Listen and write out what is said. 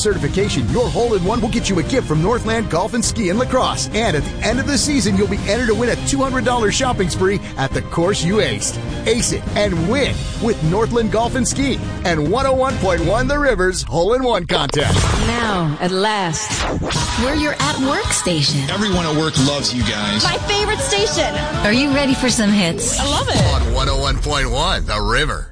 certification, your hole-in-one will get you a gift from Northland Golf and Ski and Lacrosse. And at the end of the season, you'll be entered to win a $200 shopping spree at the course you aced. Ace it and win with Northland Golf and Ski and 101.1 The River's Hole-in-One contest. Now, at last, we're your at-work station. Everyone at work loves you guys. My favorite station. Are you ready for some hits? I love it. On 101.1 The River.